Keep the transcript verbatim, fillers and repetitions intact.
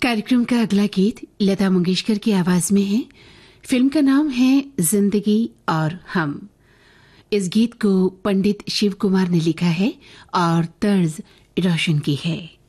कार्यक्रम का अगला गीत लता मंगेशकर की आवाज में है। फिल्म का नाम है जिंदगी और हम। इस गीत को पंडित शिव कुमार ने लिखा है और तर्ज रोशन की है।